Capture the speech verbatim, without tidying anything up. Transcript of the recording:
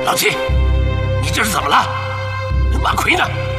老七，你这是怎么了？马奎呢？